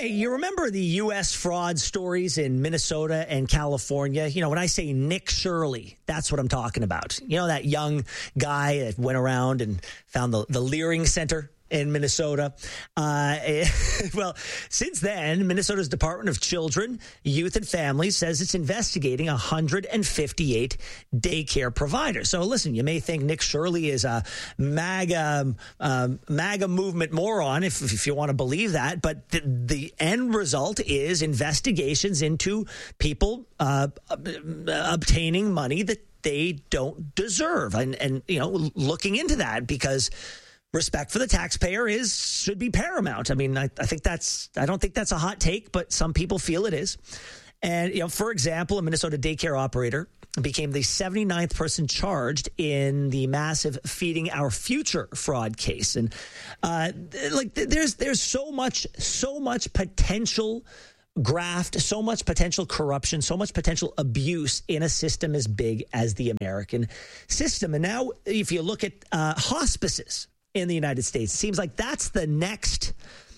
Hey, you remember the U.S. fraud stories in Minnesota and California? You know, when I say Nick Shirley, that's what I'm talking about. You know, that young guy that went around and found the Leering Center in Minnesota. Well, since then, Minnesota's Department of Children, Youth and Families says it's investigating 158 daycare providers. So listen, you may think Nick Shirley is a MAGA movement moron, if you want to believe that. But the end result is investigations into people obtaining money that they don't deserve. And you know, looking into that because respect for the taxpayer should be paramount. I mean, I don't think that's a hot take, but some people feel it is. And, you know, for example, a Minnesota daycare operator became the 79th person charged in the massive Feeding Our Future fraud case. And there's so much potential graft, so much potential corruption, so much potential abuse in a system as big as the American system. And now if you look at hospices in the United States, it seems like that's the next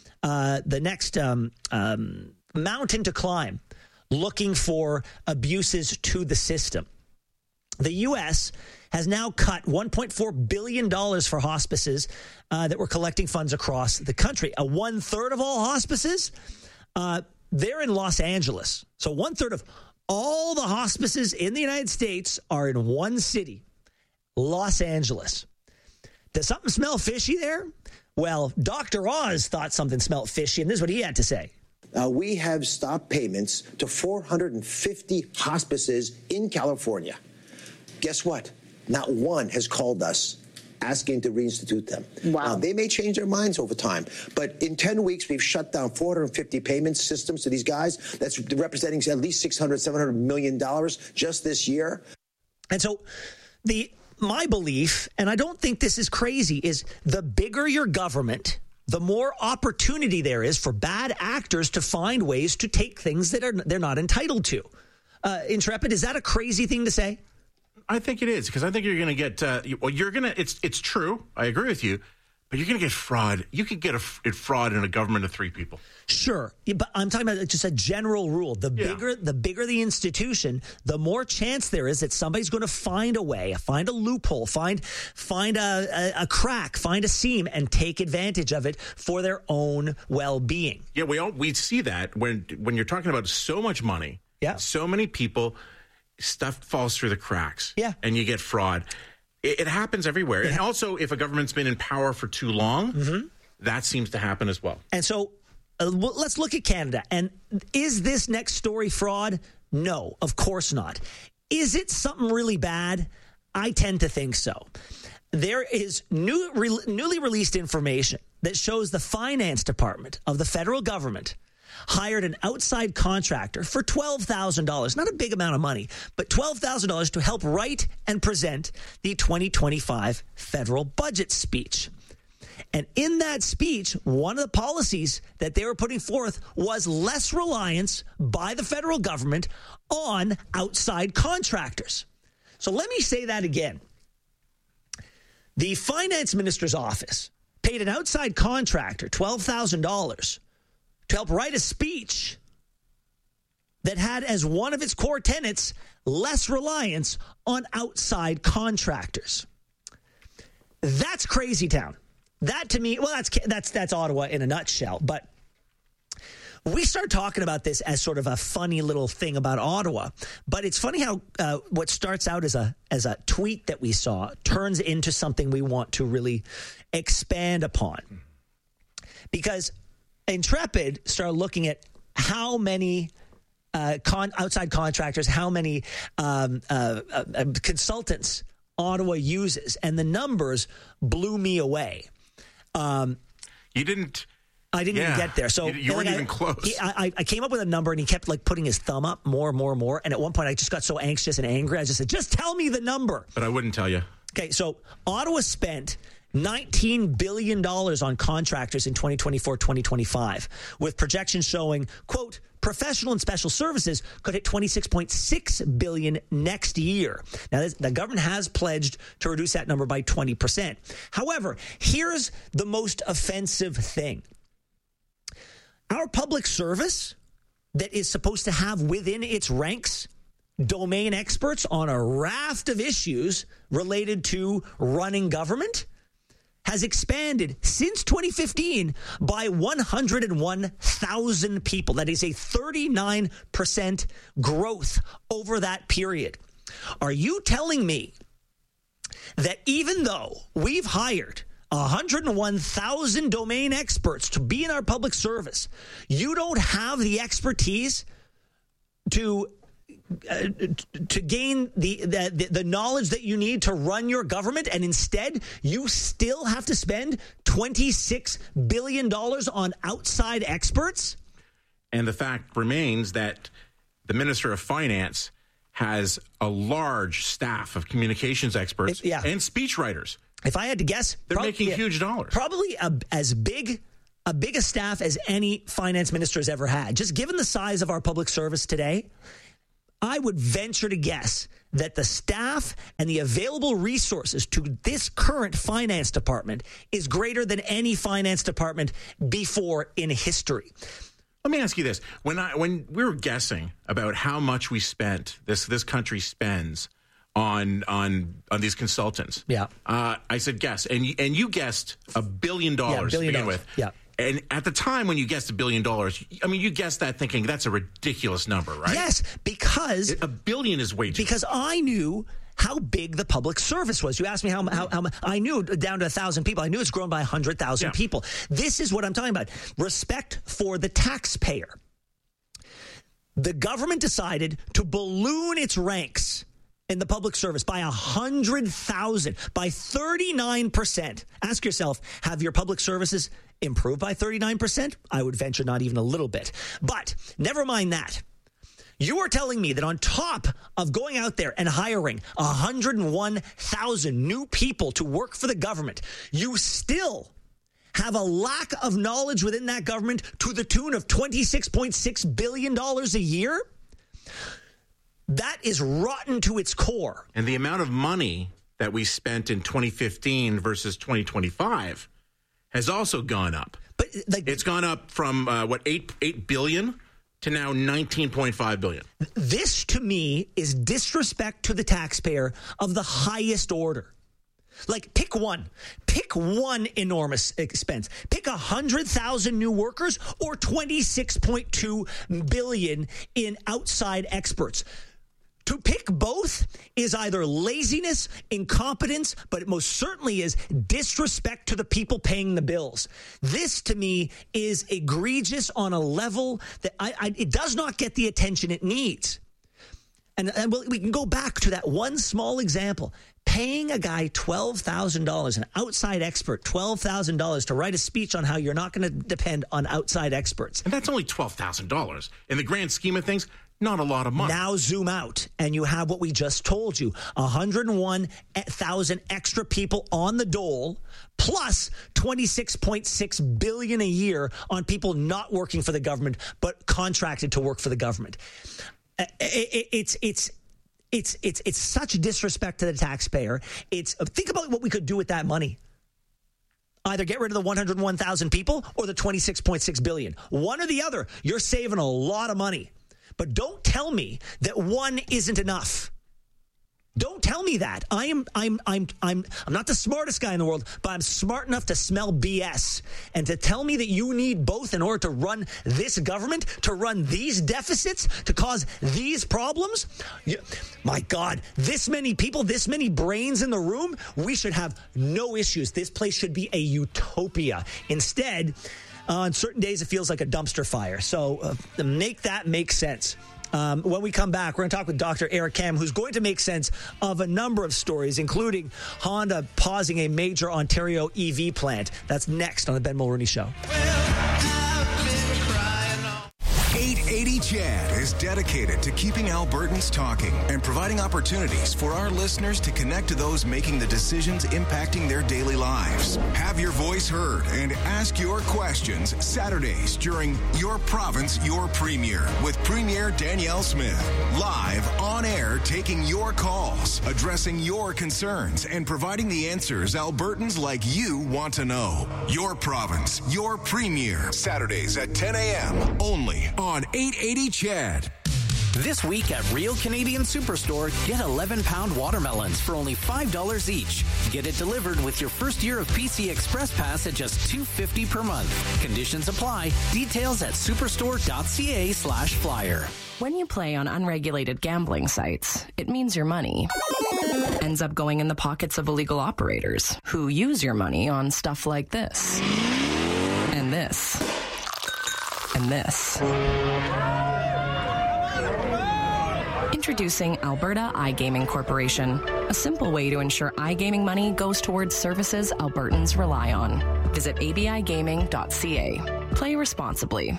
mountain to climb, looking for abuses to the system. The U.S. has now cut $1.4 billion for hospices that were collecting funds across the country. 1/3 of all hospices, they're in Los Angeles. So 1/3 of all the hospices in the United States are in one city, Los Angeles. Does something smell fishy there? Well, Dr. Oz thought something smelled fishy, and this is what he had to say. We have stopped payments to 450 hospices in California. Guess what? Not one has called us asking to reinstitute them. Wow. They may change their minds over time, but in 10 weeks, we've shut down 450 payment systems to these guys. That's representing at least $700 million just this year. And so my belief, and I don't think this is crazy, is the bigger your government, the more opportunity there is for bad actors to find ways to take things that they're not entitled to. Intrepid, is that a crazy thing to say? I think it is, because I think you're going to get, it's true, I agree with you, but you're going to get fraud. You could get fraud in a government of 3 people. Sure, but I'm talking about just a general rule. The bigger the institution, the more chance there is that somebody's going to find a way, find a loophole, find a crack, find a seam, and take advantage of it for their own well-being. Yeah, we see that when you're talking about so much money, so many people, stuff falls through the cracks. Yeah, and you get fraud. It happens everywhere. And also, if a government's been in power for too long, that seems to happen as well. And so let's look at Canada. And is this next story fraud? No, of course not. Is it something really bad? I tend to think so. There is newly released information that shows the finance department of the federal government hired an outside contractor for $12,000, not a big amount of money, but $12,000 to help write and present the 2025 federal budget speech. And in that speech, one of the policies that they were putting forth was less reliance by the federal government on outside contractors. So let me say that again. The finance minister's office paid an outside contractor $12,000 to help write a speech that had as one of its core tenets less reliance on outside contractors. That's crazy town. That to me, well, that's Ottawa in a nutshell. But we start talking about this as sort of a funny little thing about Ottawa. But it's funny how what starts out as a tweet that we saw turns into something we want to really expand upon. Because Intrepid started looking at how many outside contractors, how many consultants Ottawa uses, and the numbers blew me away. I didn't even get there. So you weren't even close. I came up with a number, and he kept putting his thumb up more. And at one point, I just got so anxious and angry, I just said, "Just tell me the number." But I wouldn't tell you. Okay, so Ottawa spent $19 billion on contractors in 2024-2025, with projections showing, quote, professional and special services could hit $26.6 billion next year. Now, the government has pledged to reduce that number by 20%. However, here's the most offensive thing. Our public service that is supposed to have within its ranks domain experts on a raft of issues related to running government has expanded since 2015 by 101,000 people. That is a 39% growth over that period. Are you telling me that even though we've hired 101,000 domain experts to be in our public service, you don't have the expertise to gain the knowledge that you need to run your government, and instead you still have to spend $26 billion on outside experts? And the fact remains that the Minister of Finance has a large staff of communications experts and speechwriters. If I had to guess, they're making huge dollars. Probably as big a staff as any finance minister has ever had. Just given the size of our public service today, I would venture to guess that the staff and the available resources to this current finance department is greater than any finance department before in history. Let me ask you this. When we were guessing about how much we spent, this country spends on these consultants. Yeah. I said guess. And you guessed $1 billion to begin with. Yeah. And at the time when you guessed $1 billion, I mean, you guessed that thinking that's a ridiculous number, right? Yes, because $1 billion is way too. Because I knew how big the public service was. You asked me how I knew down to 1,000 people. I knew it's grown by 100,000 people. This is what I'm talking about. Respect for the taxpayer. The government decided to balloon its ranks in the public service by 100,000, by 39%. Ask yourself, have your public services improved by 39%? I would venture not even a little bit. But never mind that. You are telling me that on top of going out there and hiring 101,000 new people to work for the government, you still have a lack of knowledge within that government to the tune of $26.6 billion a year? That is rotten to its core. And the amount of money that we spent in 2015 versus 2025 has also gone up. But it's gone up from $8 billion to now $19.5 billion. This to me is disrespect to the taxpayer of the highest order. Like, pick one enormous expense. Pick 100,000 new workers or $26.2 billion in outside experts. To pick both is either laziness, incompetence, but it most certainly is disrespect to the people paying the bills. This, to me, is egregious on a level that it does not get the attention it needs. And we can go back to that one small example. Paying a guy $12,000, an outside expert, $12,000 to write a speech on how you're not going to depend on outside experts. And that's only $12,000. In the grand scheme of things, not a lot of money. Now zoom out, and you have what we just told you, 101,000 extra people on the dole, plus $26.6 billion a year on people not working for the government, but contracted to work for the government. It's such disrespect to the taxpayer. Think about what we could do with that money. Either get rid of the 101,000 people or the $26.6 billion. One or the other. You're saving a lot of money. But don't tell me that one isn't enough. Don't tell me that. I'm not the smartest guy in the world, but I'm smart enough to smell BS. And to tell me that you need both in order to run this government, to run these deficits, to cause these problems. My God, this many people, this many brains in the room, we should have no issues. This place should be a utopia. Instead, on certain days, it feels like a dumpster fire. So make that make sense. When we come back, we're going to talk with Dr. Eric Kam, who's going to make sense of a number of stories, including Honda pausing a major Ontario EV plant. That's next on the Ben Mulroney Show. 880 CHAD is dedicated to keeping Albertans talking and providing opportunities for our listeners to connect to those making the decisions impacting their daily lives. Have your voice heard and ask your questions Saturdays during Your Province, Your Premier with Premier Danielle Smith. Live on air, taking your calls, addressing your concerns, and providing the answers Albertans like you want to know. Your Province, Your Premier. Saturdays at 10 a.m. only on 880 CHAD. This week at Real Canadian Superstore, get 11-pound watermelons for only $5 each. Get it delivered with your first year of PC Express Pass at just $2.50 per month. Conditions apply. Details at superstore.ca/flyer. When you play on unregulated gambling sites, it means your money ends up going in the pockets of illegal operators who use your money on stuff like this. And this. And this. Introducing Alberta iGaming Corporation, a simple way to ensure iGaming money goes towards services Albertans rely on. Visit abigaming.ca. Play responsibly.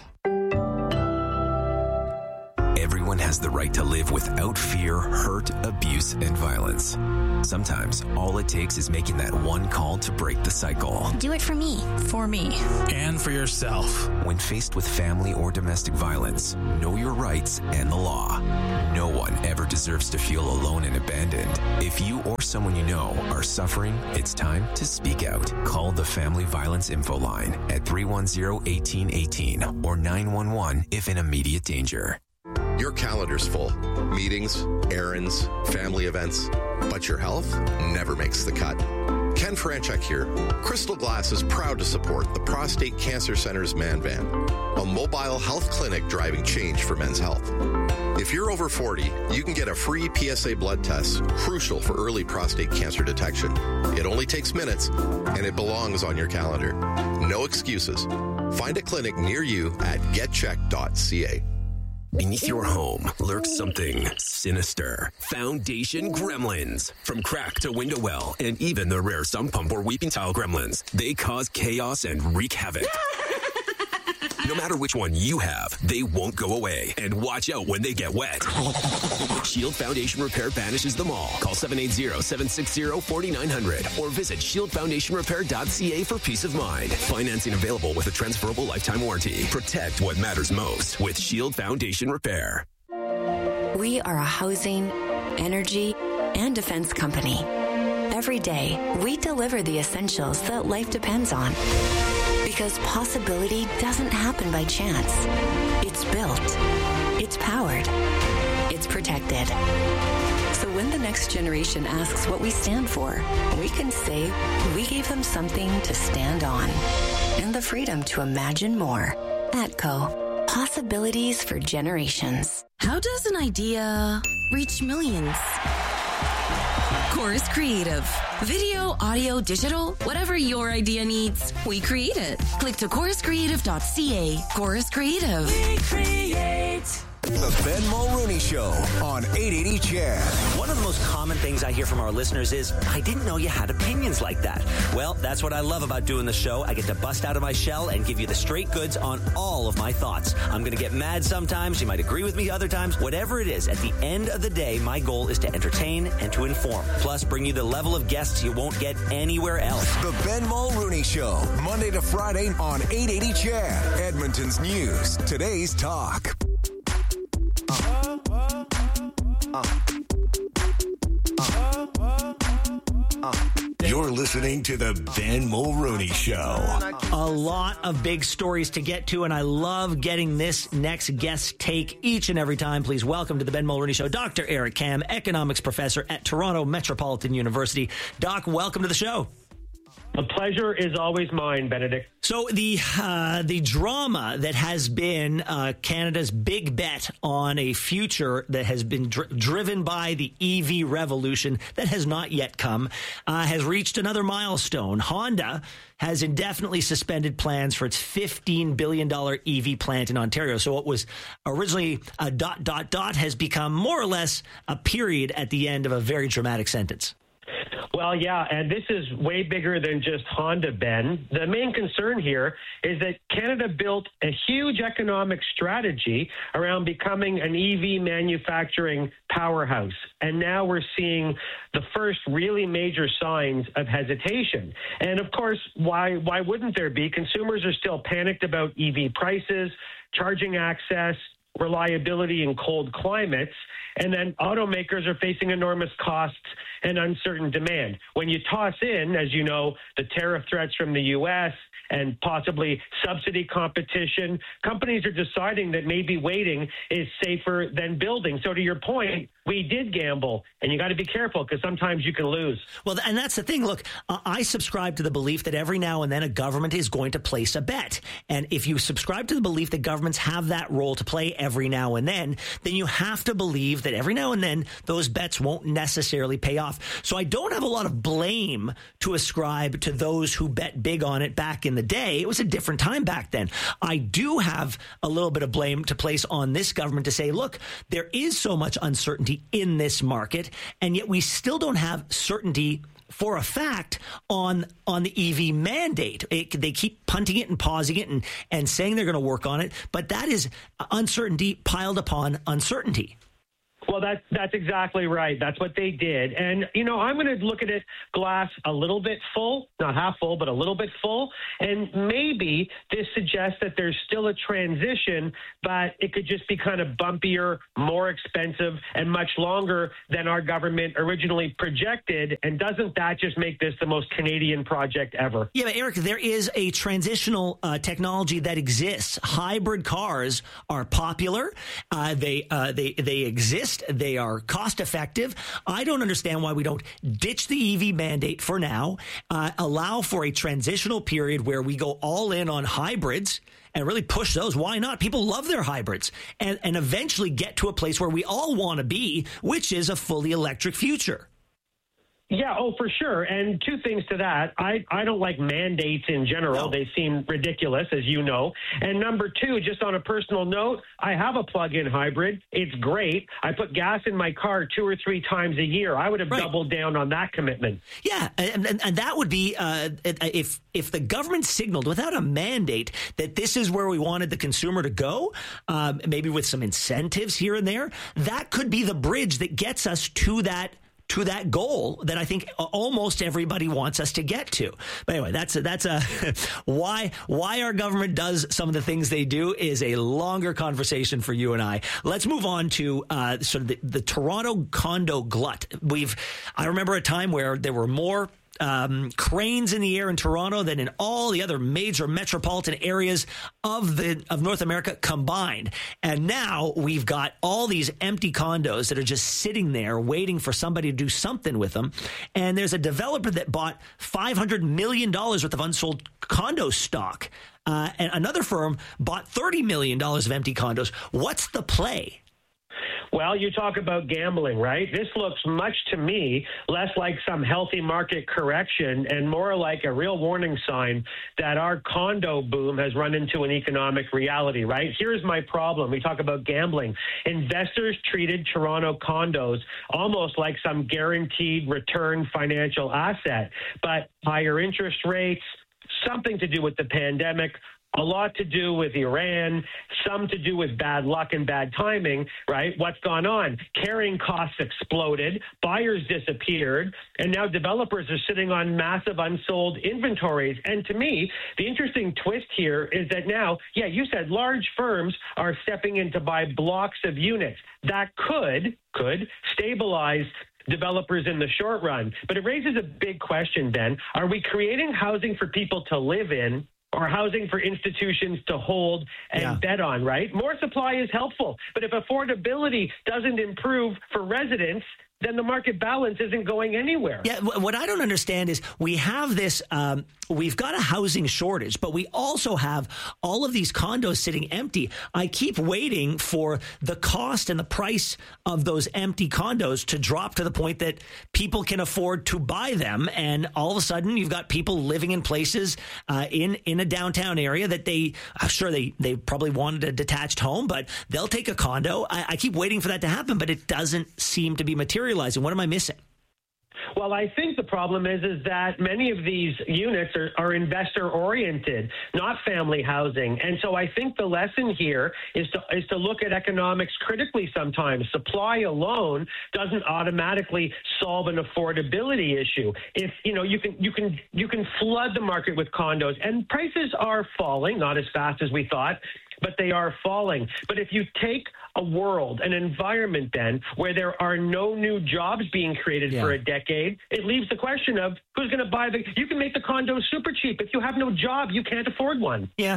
Everyone has the right to live without fear, hurt, abuse, and violence. Sometimes all it takes is making that one call to break the cycle. Do it for me. For me. And for yourself. When faced with family or domestic violence, know your rights and the law. No one ever deserves to feel alone and abandoned. If you or someone you know are suffering, it's time to speak out. Call the Family Violence Info Line at 310-1818 or 911 if in immediate danger. Your calendar's full. Meetings, errands, family events. But your health never makes the cut. Ken Franchuk here. Crystal Glass is proud to support the Prostate Cancer Center's Man Van, a mobile health clinic driving change for men's health. If you're over 40, you can get a free PSA blood test, crucial for early prostate cancer detection. It only takes minutes, and it belongs on your calendar. No excuses. Find a clinic near you at getcheck.ca. Beneath your home lurks something sinister. Foundation Gremlins. From crack to window well, and even the rare sump pump or weeping tile gremlins, they cause chaos and wreak havoc. No matter which one you have, they won't go away. And watch out when they get wet. Shield Foundation Repair banishes them all. Call 780-760-4900 or visit shieldfoundationrepair.ca for peace of mind. Financing available with a transferable lifetime warranty. Protect what matters most with Shield Foundation Repair. We are a housing, energy, and defense company. Every day, we deliver the essentials that life depends on. Because possibility doesn't happen by chance. It's built. It's powered. It's protected. So when the next generation asks what we stand for, we can say we gave them something to stand on and the freedom to imagine more. ATCO. Possibilities for generations. How does an idea reach millions? Chorus Creative. Video, audio, digital, whatever your idea needs, we create it. Click to choruscreative.ca. Chorus Creative. We create. The Ben Mulroney Show on 880 CHAD. One of the most common things I hear from our listeners is, I didn't know you had opinions like that. Well, that's what I love about doing the show. I get to bust out of my shell and give you the straight goods on all of my thoughts. I'm going to get mad sometimes. You might agree with me other times. Whatever it is, at the end of the day, my goal is to entertain and to inform. Plus, bring you the level of guests you won't get anywhere else. The Ben Mulroney Show, Monday to Friday on 880 CHAD. Edmonton's news. Today's talk. You're listening to the Ben Mulroney Show. A lot of big stories to get to, and I love getting this next guest take each and every time. Please welcome to the Ben Mulroney Show, Dr. Eric Kam, economics professor at Toronto Metropolitan University. Doc, welcome to the show. The pleasure is always mine, Benedict. So the drama that has been Canada's big bet on a future that has been driven by the EV revolution that has not yet come has reached another milestone. Honda has indefinitely suspended plans for its $15 billion EV plant in Ontario. So what was originally a ... has become more or less a period at the end of a very dramatic sentence. Well, yeah, and this is way bigger than just Honda, Ben. The main concern here is that Canada built a huge economic strategy around becoming an EV manufacturing powerhouse. And now we're seeing the first really major signs of hesitation. And of course, why wouldn't there be? Consumers are still panicked about EV prices, charging access, reliability in cold climates, and then automakers are facing enormous costs and uncertain demand. When you toss in, as you know, the tariff threats from the U.S. and possibly subsidy competition, companies are deciding that maybe waiting is safer than building. So to your point, we did gamble, and you got to be careful because sometimes you can lose. Well, and that's the thing. Look, I subscribe to the belief that every now and then a government is going to place a bet. And if you subscribe to the belief that governments have that role to play every now and then you have to believe that every now and then those bets won't necessarily pay off. So I don't have a lot of blame to ascribe to those who bet big on it back in the day. It was a different time back then. I do have a little bit of blame to place on this government to say, look, there is so much uncertainty in this market, and yet we still don't have certainty for a fact on the EV mandate. They keep punting it and pausing it and saying they're going to work on it, but that is uncertainty piled upon uncertainty. Well, that's exactly right. That's what they did. And, you know, I'm going to look at it glass a little bit full, not half full, but a little bit full. And maybe this suggests that there's still a transition, but it could just be kind of bumpier, more expensive, and much longer than our government originally projected. And doesn't that just make this the most Canadian project ever? Yeah, but Eric, there is a transitional technology that exists. Hybrid cars are popular. They exist. They are cost effective. I don't understand why we don't ditch the EV mandate for now, allow for a transitional period where we go all in on hybrids and really push those. Why not? People love their hybrids and eventually get to a place where we all want to be, which is a fully electric future. Yeah, for sure. And two things to that. I don't like mandates in general. No. They seem ridiculous, as you know. And number two, just on a personal note, I have a plug-in hybrid. It's great. I put gas in my car 2 or 3 times a year. I would have doubled down on that commitment. Yeah, and that would be if the government signaled without a mandate that this is where we wanted the consumer to go, maybe with some incentives here and there, that could be the bridge that gets us to that goal that I think almost everybody wants us to get to. But anyway, that's why our government does some of the things they do is a longer conversation for you and I. Let's move on to sort of the Toronto condo glut. I remember a time where there were more cranes in the air in Toronto than in all the other major metropolitan areas of North America combined. And now we've got all these empty condos that are just sitting there waiting for somebody to do something with them. And there's a developer that bought $500 million worth of unsold condo stock. And another firm bought $30 million of empty condos. What's the play? Well, you talk about gambling, right? This looks much to me less like some healthy market correction and more like a real warning sign that our condo boom has run into an economic reality, right? Here's my problem. We talk about gambling. Investors treated Toronto condos almost like some guaranteed return financial asset, but higher interest rates, something to do with the pandemic, a lot to do with Iran, some to do with bad luck and bad timing, right? What's gone on? Carrying costs exploded, buyers disappeared, and now developers are sitting on massive unsold inventories. And to me, the interesting twist here is that now, yeah, you said large firms are stepping in to buy blocks of units. That could stabilize developers in the short run. But it raises a big question, Ben. Are we creating housing for people to live in or housing for institutions to hold and bet on, right? More supply is helpful. But if affordability doesn't improve for residents, then the market balance isn't going anywhere. Yeah, what I don't understand is we have this, we've got a housing shortage, but we also have all of these condos sitting empty. I keep waiting for the cost and the price of those empty condos to drop to the point that people can afford to buy them. And all of a sudden, you've got people living in places in a downtown area that I'm sure they probably wanted a detached home, but they'll take a condo. I keep waiting for that to happen, but it doesn't seem to be materializing. What am I missing? Well, I think the problem is that many of these units are investor-oriented, not family housing. And so I think the lesson here is to look at economics critically sometimes. Supply alone doesn't automatically solve an affordability issue. If, you can flood the market with condos, and prices are falling, not as fast as we thought, but they are falling. But if you take a world, an environment then, where there are no new jobs being created for a decade, it leaves the question of who's going to buy you can make the condo super cheap. If you have no job, you can't afford one. Yeah.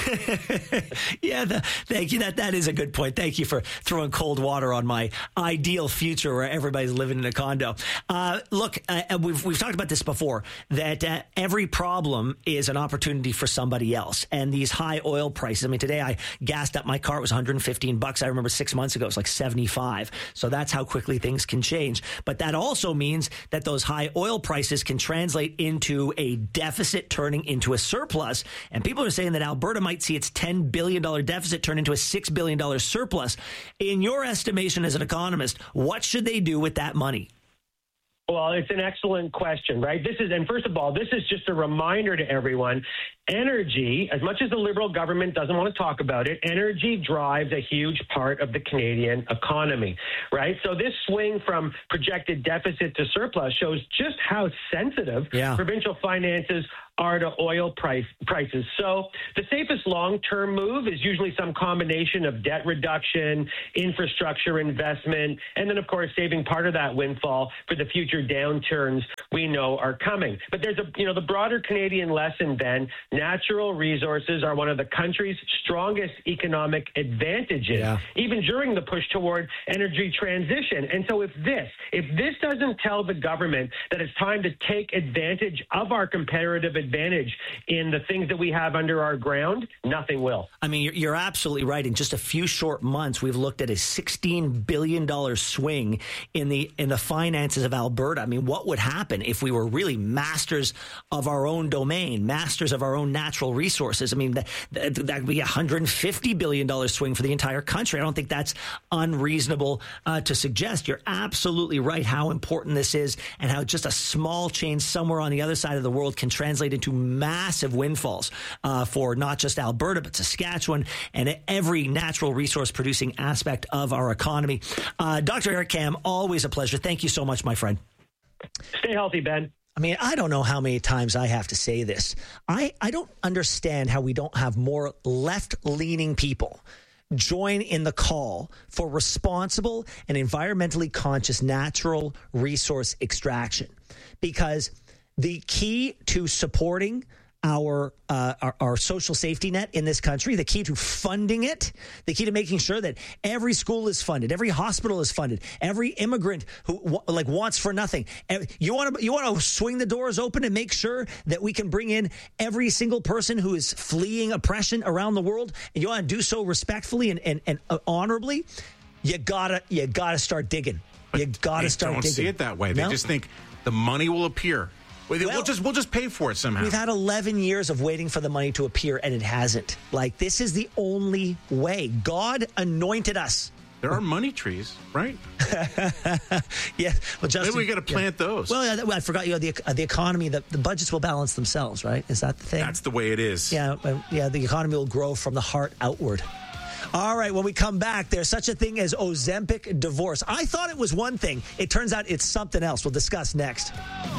Thank you. That is a good point. Thank you for throwing cold water on my ideal future where everybody's living in a condo. Look, we've talked about this before, that every problem is an opportunity for somebody else. And these high oil prices, I mean, today I gassed up my car. It was $115. I remember 6 months ago, it was like 75. So that's how quickly things can change. But that also means that those high oil prices can translate into a deficit turning into a surplus. And people are saying that Alberta might see its $10 billion deficit turn into a $6 billion surplus. In your estimation as an economist, what should they do with that money? Well, it's an excellent question, right? And first of all, this is just a reminder to everyone. Energy, as much as the Liberal government doesn't want to talk about it, energy drives a huge part of the Canadian economy, right? So this swing from projected deficit to surplus shows just how sensitive provincial finances are to oil prices. So the safest long-term move is usually some combination of debt reduction, infrastructure investment, and then, of course, saving part of that windfall for the future downturns we know are coming. But there's the broader Canadian lesson then. Natural resources are one of the country's strongest economic advantages, even during the push toward energy transition. And so if this doesn't tell the government that it's time to take advantage of our comparative advantage in the things that we have under our ground, nothing will. I mean, you're absolutely right. In just a few short months, we've looked at a $16 billion swing in the finances of Alberta. I mean, what would happen if we were really masters of our own domain, masters of our own natural resources? I mean, that would be a $150 billion swing for the entire country. I don't think that's unreasonable to suggest. You're absolutely right how important this is, and how just a small change somewhere on the other side of the world can translate into massive windfalls for not just Alberta, but Saskatchewan and every natural resource producing aspect of our economy. Dr. Eric Kam, always a pleasure. Thank you so much, my friend. Stay healthy, Ben. I mean, I don't know how many times I have to say this. I don't understand how we don't have more left-leaning people join in the call for responsible and environmentally conscious natural resource extraction. Because the key to supporting our social safety net in this country, the key to funding it, the key to making sure that every school is funded, every hospital is funded, every immigrant who wants for nothing. You want to swing the doors open and make sure that we can bring in every single person who is fleeing oppression around the world, and you want to do so respectfully and honorably. You gotta start digging. You gotta start digging. They don't see it that way. They just think the money will appear. We'll just pay for it somehow. We've had 11 years of waiting for the money to appear, and it hasn't. This is the only way. God anointed us. There are money trees, right? Yeah. Well, Justin, maybe we got to plant those. Well, I forgot. The economy, the budgets will balance themselves, right? Is that the thing? That's the way it is. Yeah. The economy will grow from the heart outward. All right, when we come back, there's such a thing as Ozempic divorce. I thought it was one thing. It turns out it's something else. We'll discuss next.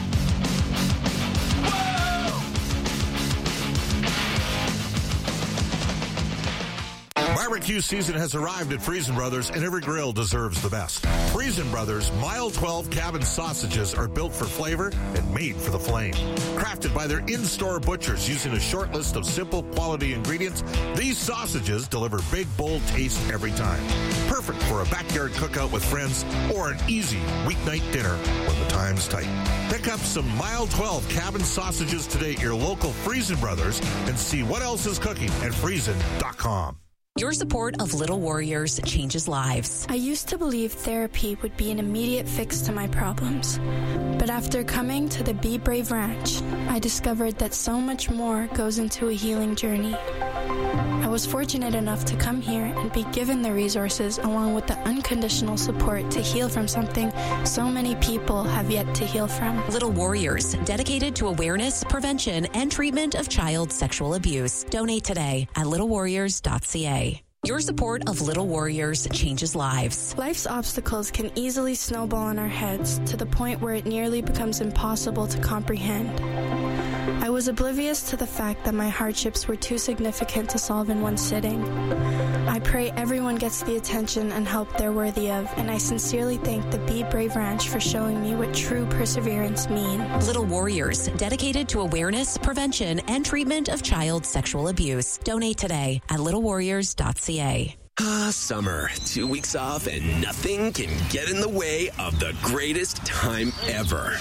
Barbecue season has arrived at Friesen Brothers, and every grill deserves the best. Friesen Brothers Mile 12 cabin sausages are built for flavor and made for the flame. Crafted by their in-store butchers using a short list of simple quality ingredients, these sausages deliver big, bold taste every time. Perfect for a backyard cookout with friends or an easy weeknight dinner when the time's tight. Pick up some Mile 12 cabin sausages today at your local Friesen Brothers and see what else is cooking at Friesen.com. Your support of Little Warriors changes lives. I used to believe therapy would be an immediate fix to my problems. But after coming to the Be Brave Ranch, I discovered that so much more goes into a healing journey. I was fortunate enough to come here and be given the resources along with the unconditional support to heal from something so many people have yet to heal from. Little Warriors, dedicated to awareness, prevention, and treatment of child sexual abuse. Donate today at littlewarriors.ca. Your support of Little Warriors changes lives. Life's obstacles can easily snowball in our heads to the point where it nearly becomes impossible to comprehend. I was oblivious to the fact that my hardships were too significant to solve in one sitting. I pray everyone gets the attention and help they're worthy of, and I sincerely thank the Be Brave Ranch for showing me what true perseverance means. Little Warriors, dedicated to awareness, prevention, and treatment of child sexual abuse. Donate today at littlewarriors.ca. Summer, 2 weeks off, and nothing can get in the way of the greatest time ever.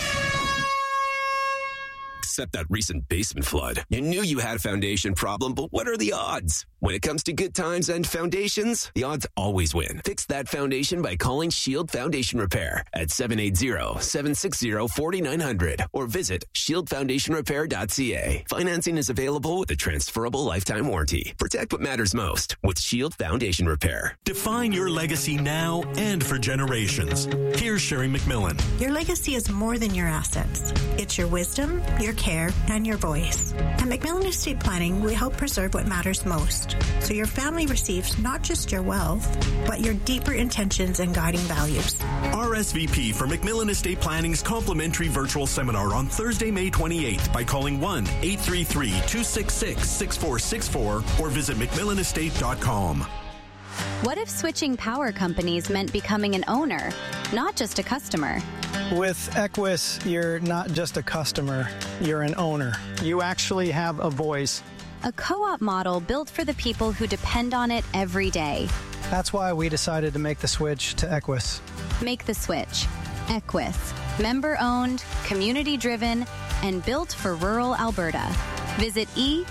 Except that recent basement flood. You knew you had a foundation problem, but what are the odds? When it comes to good times and foundations, the odds always win. Fix that foundation by calling Shield Foundation Repair at 780-760-4900 or visit shieldfoundationrepair.ca. Financing is available with a transferable lifetime warranty. Protect what matters most with Shield Foundation Repair. Define your legacy now and for generations. Here's Sherry McMillan. Your legacy is more than your assets. It's your wisdom, your care, and your voice. At McMillan Estate Planning, we help preserve what matters most, so your family receives not just your wealth, but your deeper intentions and guiding values. RSVP for McMillan Estate Planning's complimentary virtual seminar on Thursday, May 28th by calling 1-833-266-6464 or visit McMillanestate.com. What if switching power companies meant becoming an owner, not just a customer? With Equus, you're not just a customer, you're an owner. You actually have a voice. A co-op model built for the people who depend on it every day. That's why we decided to make the switch to Equus. Make the switch. Equus. Member-owned, community-driven, and built for rural Alberta. Visit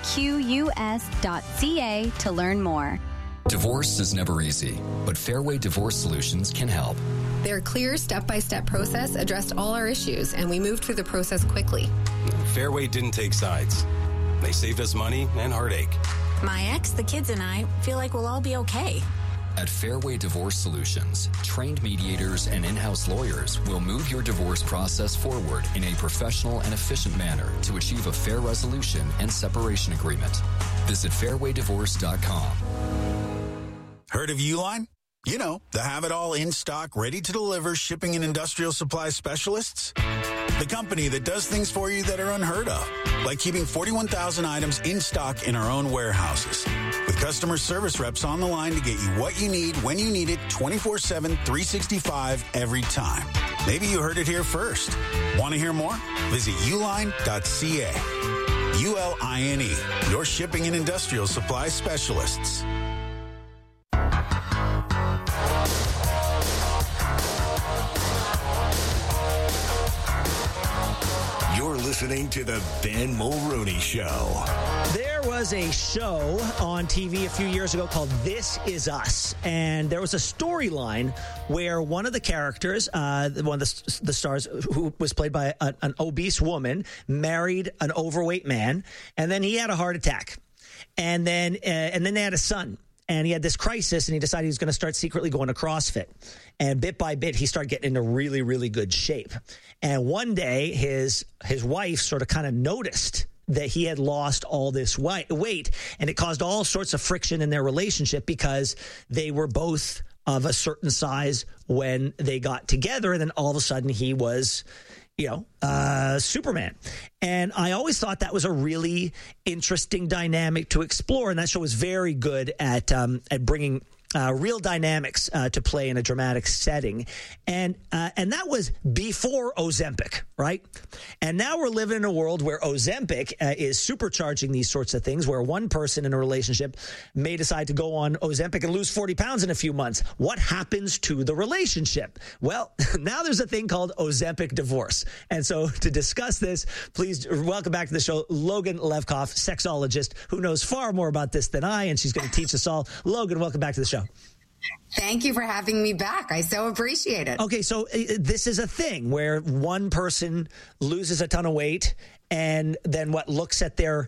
equs.ca to learn more. Divorce is never easy, but Fairway Divorce Solutions can help. Their clear step-by-step process addressed all our issues, and we moved through the process quickly. Fairway didn't take sides. They saved us money and heartache. My ex, the kids, and I feel like we'll all be okay. At Fairway Divorce Solutions, trained mediators and in-house lawyers will move your divorce process forward in a professional and efficient manner to achieve a fair resolution and separation agreement. Visit fairwaydivorce.com. Heard of Uline? You know, the have-it-all in-stock, ready-to-deliver shipping and industrial supply specialists. The company that does things for you that are unheard of, like keeping 41,000 items in stock in our own warehouses. With customer service reps on the line to get you what you need, when you need it, 24/7, 365, every time. Maybe you heard it here first. Want to hear more? Visit uline.ca. ULINE, your shipping and industrial supply specialists. You're listening to the Ben Mulroney Show. There was a show on TV a few years ago called This Is Us, and there was a storyline where one of the characters, one of the stars, who was played by an obese woman, married an overweight man, and then he had a heart attack, and then they had a son. And he had this crisis, and he decided he was going to start secretly going to CrossFit. And bit by bit, he started getting into really, really good shape. And one day, his wife sort of kind of noticed that he had lost all this weight, and it caused all sorts of friction in their relationship because they were both of a certain size when they got together, and then all of a sudden he was, Superman. And I always thought that was a really interesting dynamic to explore. And that show was very good at bringing real dynamics to play in a dramatic setting. And that was before Ozempic, right? And now we're living in a world where Ozempic is supercharging these sorts of things, where one person in a relationship may decide to go on Ozempic and lose 40 pounds in a few months. What happens to the relationship? Well, now there's a thing called Ozempic divorce. And so to discuss this, please welcome back to the show, Logan Levkoff, sexologist, who knows far more about this than I, and she's going to teach us all. Logan, welcome back to the show. Thank you for having me back. I so appreciate it. Okay, so this is a thing where one person loses a ton of weight and then looks at their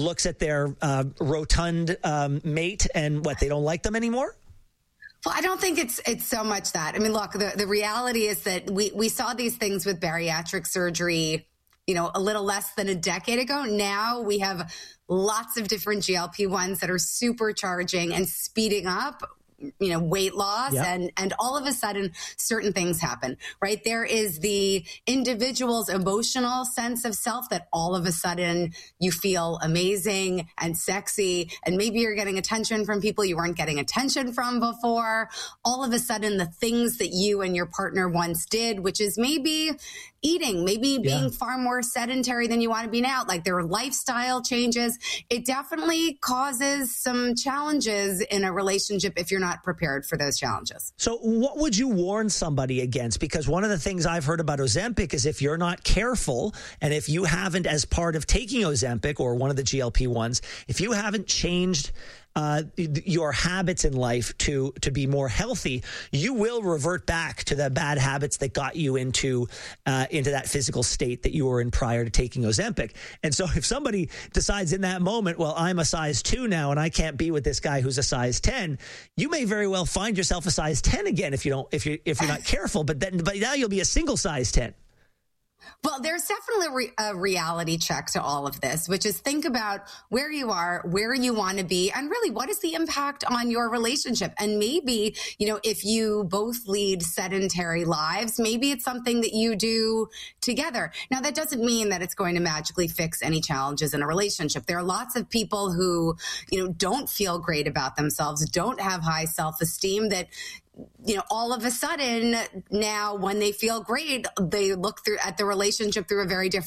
rotund mate, and they don't like them anymore? Well, I don't think it's so much that. I mean, look, the reality is that we saw these things with bariatric surgery, a little less than a decade ago. Now we have lots of different GLP-1s that are supercharging and speeding up weight loss, and all of a sudden certain things happen, right? There is the individual's emotional sense of self that all of a sudden you feel amazing and sexy, and maybe you're getting attention from people you weren't getting attention from before. All of a sudden the things that you and your partner once did, which is maybe eating, maybe being far more sedentary than you want to be now, like there are lifestyle changes. It definitely causes some challenges in a relationship if you're not prepared for those challenges. So what would you warn somebody against? Because one of the things I've heard about Ozempic is if you're not careful, and if you haven't, as part of taking Ozempic or one of the GLP-1s, if you haven't changed your habits in life to be more healthy, you will revert back to the bad habits that got you into that physical state that you were in prior to taking Ozempic. And so if somebody decides in that moment, well, I'm a size 2 now and I can't be with this guy who's a size 10, you may very well find yourself a size 10 again if you're not careful. But now you'll be a single size 10. Well, there's definitely a reality check to all of this, which is think about where you are, where you want to be, and really what is the impact on your relationship. And maybe, if you both lead sedentary lives, maybe it's something that you do together. Now, that doesn't mean that it's going to magically fix any challenges in a relationship. There are lots of people who, don't feel great about themselves, don't have high self-esteem, that all of a sudden now when they feel great, they look at the relationship through a very different